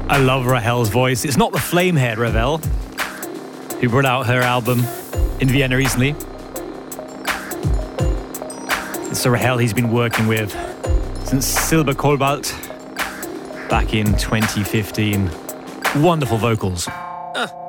I love Rahel's voice. It's not the flamehead Ravel, who brought out her album in Vienna recently. It's the Rahel he's been working with since Silber Cobalt back in 2015. Wonderful vocals.